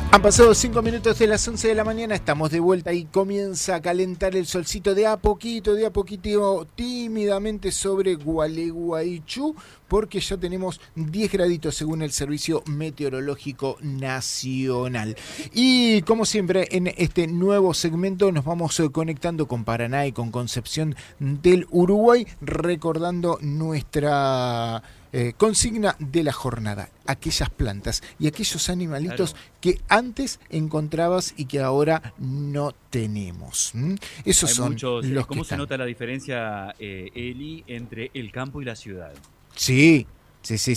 Han pasado 5 minutos de las 11 de la mañana, estamos de vuelta y comienza a calentar el solcito de a poquito, tímidamente sobre Gualeguaychú, porque ya tenemos 10 graditos según el Servicio Meteorológico Nacional. Y como siempre, en este nuevo segmento nos vamos conectando con Paraná y con Concepción del Uruguay, recordando nuestra consigna de la jornada, aquellas plantas y aquellos animalitos que antes encontrabas y que ahora no tenemos. Esos Hay son muchos. los ¿Cómo que se están. nota la diferencia, Eli, entre el campo y la ciudad? Sí,